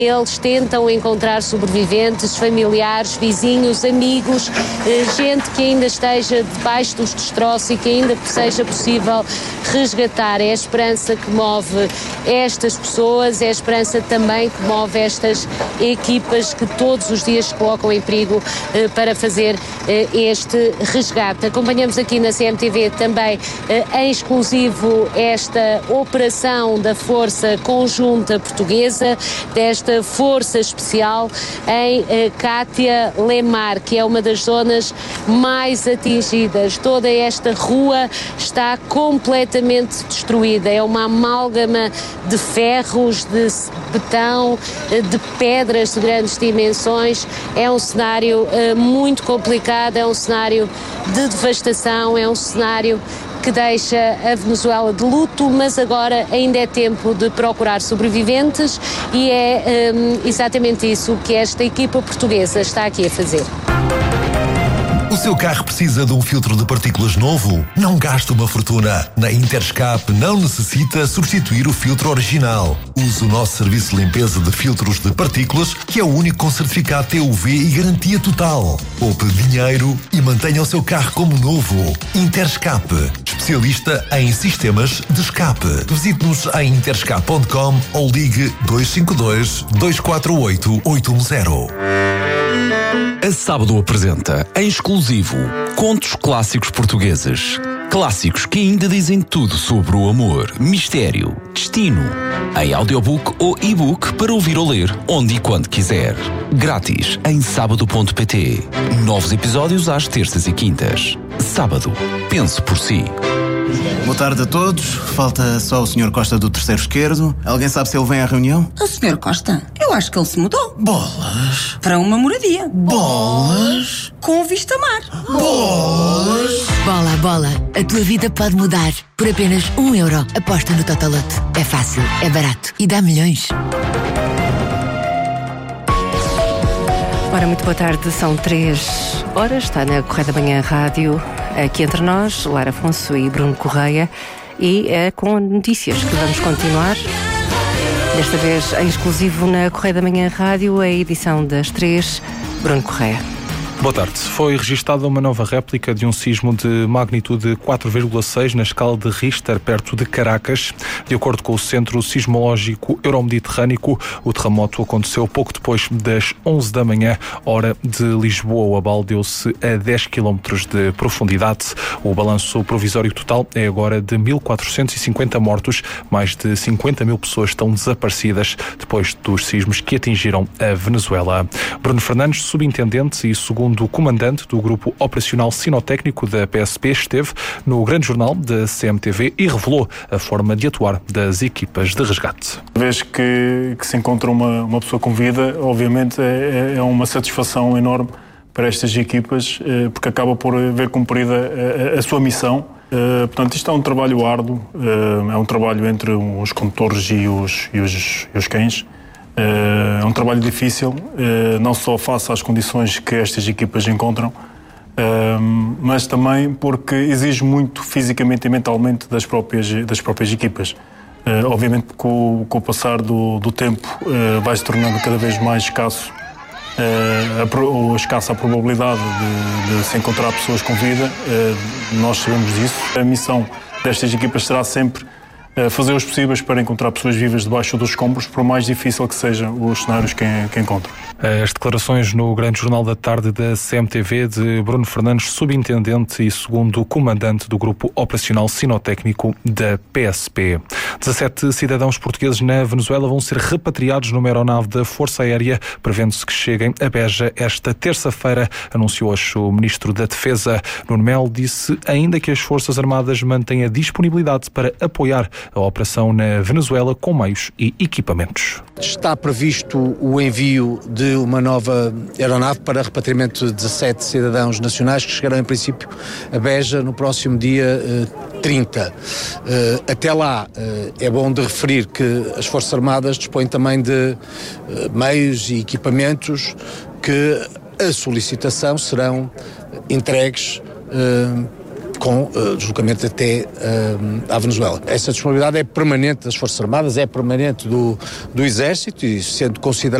Eles tentam encontrar sobreviventes, familiares, vizinhos, amigos, gente que ainda esteja debaixo dos destroços e que ainda seja possível resgatar. É a esperança que move estas pessoas, é a esperança também que move estas equipas que todos os dias se colocam em perigo para fazer este resgate. Acompanhamos aqui na CMTV também em exclusivo esta operação da Força Conjunta Portuguesa, desta Força Especial em Cátia Lemar, que é uma das zonas mais atingidas. Toda esta rua está completamente destruída. É uma amálgama de ferros, de betão, de pedras de grandes dimensões. É um cenário muito complicado, é um cenário de devastação, é um cenário que deixa a Venezuela de luto, mas agora ainda é tempo de procurar sobreviventes e é exatamente isso que esta equipa portuguesa está aqui a fazer. O seu carro precisa de um filtro de partículas novo? Não gaste uma fortuna. Na Interscap não necessita substituir o filtro original. Use o nosso serviço de limpeza de filtros de partículas, que é o único com certificado TUV e garantia total. Poupe dinheiro e mantenha o seu carro como novo. Interscap, especialista em sistemas de escape. Visite-nos em interscap.com ou ligue 252 248 810. A Sábado apresenta, em exclusivo, Contos Clássicos Portugueses. Clássicos que ainda dizem tudo sobre o amor, mistério, destino. Em audiobook ou e-book para ouvir ou ler, onde e quando quiser. Grátis em sábado.pt. Novos episódios às terças e quintas. Sábado. Pense por si. Boa tarde a todos. Falta só o Sr. Costa do terceiro esquerdo. Alguém sabe se ele vem à reunião? O Sr. Costa? Eu acho que ele se mudou. Bolas! Para uma moradia. Bolas! Com vista mar. Bolas! Bola, bola. A tua vida pode mudar. Por apenas €1. Aposta no Totoloto. É fácil, é barato e dá milhões. Ora, muito boa tarde. São 3 horas. Está na Correia da Manhã Rádio. Aqui entre nós, Lara Afonso e Bruno Correia. E é com notícias que vamos continuar. Desta vez em exclusivo na Correia da Manhã Rádio, a edição das 3. Bruno Correia. Boa tarde. Foi registada uma nova réplica de um sismo de magnitude 4,6 na escala de Richter, perto de Caracas. De acordo com o Centro Sismológico Euromediterrâneo, o terremoto aconteceu pouco depois das 11 da manhã, hora de Lisboa. O abalo deu-se a 10 km de profundidade. O balanço provisório total é agora de 1.450 mortos. Mais de 50 mil pessoas estão desaparecidas depois dos sismos que atingiram a Venezuela. Bruno Fernandes, subintendente e segundo comandante do Grupo Operacional Sinotécnico da PSP, esteve no Grande Jornal da CMTV e revelou a forma de atuar das equipas de resgate. Uma vez que se encontra uma pessoa com vida, obviamente é uma satisfação enorme para estas equipas, porque acaba por ver cumprida a sua missão. Portanto, isto é um trabalho árduo, é um trabalho entre os condutores e os cães. É um trabalho difícil, não só face às condições que estas equipas encontram, mas também porque exige muito fisicamente e mentalmente das próprias equipas. Obviamente, com o passar do tempo, vai se tornando cada vez mais escasso escassa a probabilidade de se encontrar pessoas com vida. Nós sabemos disso. A missão destas equipas será sempre fazer os possíveis para encontrar pessoas vivas debaixo dos escombros, por mais difícil que sejam os cenários que encontram. As declarações no Grande Jornal da Tarde da CMTV de Bruno Fernandes, subintendente e segundo comandante do Grupo Operacional Sinotécnico da PSP. 17 cidadãos portugueses na Venezuela vão ser repatriados numa aeronave da Força Aérea, prevendo-se que cheguem a Beja esta terça-feira, anunciou hoje o Ministro da Defesa. Nuno Melo disse ainda que as Forças Armadas mantêm a disponibilidade para apoiar a operação na Venezuela com meios e equipamentos. Está previsto o envio de uma nova aeronave para repatriamento de 17 cidadãos nacionais que chegarão em princípio a Beja no próximo dia 30. Até lá é bom de referir que as Forças Armadas dispõem também de meios e equipamentos que a solicitação serão entregues com deslocamento até à Venezuela. Essa disponibilidade é permanente das Forças Armadas, é permanente do Exército e sendo considerado